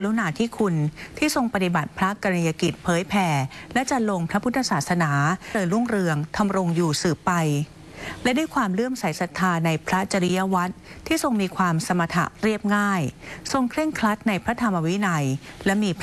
กรุณาธิคุณที่ทรงปฏิบัติพระกรณียกิจเผยแผ่และจันลงพระพุทธศาสนาเจริญรุ่งเรืองทำรงอยู่สืบไปและด้วยความเลื่อมใสศรัทธาในพระจริยวัตรที่ทรงมีความสมถะเรียบง่ายทรงเคร่งครัดในพระธรรมวินัยและมี